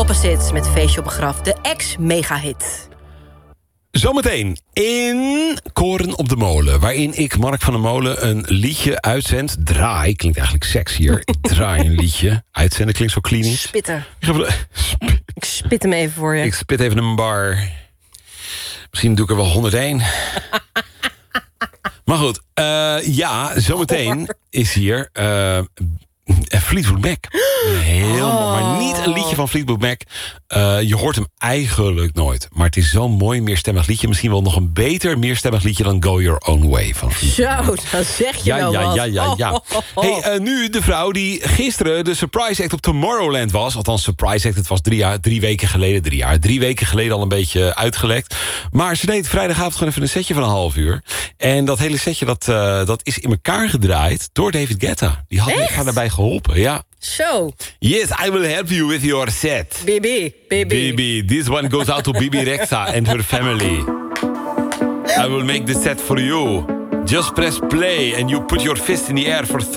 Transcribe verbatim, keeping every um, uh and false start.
Opposites met Feestje op een graf. De ex-megahit. Zometeen in Koren op de Molen, waarin ik, Mark van der Molen, een liedje uitzend. Draai, klinkt eigenlijk sexier. Ik draai een liedje. Uitzenden klinkt zo klinisch. Spitten. Ik, ga... Ik spit hem even voor je. Ik spit even een bar. Misschien doe ik er wel honderdéén. Maar goed, uh, ja, zometeen is hier uh, Fleetwood Mac. Heel oh. mooi, maar niet een liedje van Fleetwood Mac. Uh, je hoort hem eigenlijk nooit. Maar het is zo'n mooi meerstemmig liedje. Misschien wel nog een beter meerstemmig liedje dan Go Your Own Way van Fleetwood Mac. Zo, dan zeg je ja, nou ja, wat. ja, ja, ja. Oh, oh, oh. Hey, uh, nu de vrouw die gisteren de Surprise Act op Tomorrowland was. Althans, Surprise Act, het was drie, jaar, drie weken geleden. Drie jaar, drie weken geleden al een beetje uitgelekt. Maar ze deed vrijdagavond gewoon even een setje van een half uur. En dat hele setje, dat, uh, dat is in elkaar gedraaid door David Guetta. Die had haar daarbij geholpen, ja. Zo. Yes, I will help you with your set. Bibi, Bibi. Bibi, this one goes out to Bibi Rexa and her family. I will make the set for you. Just press play and you put your fist in the air for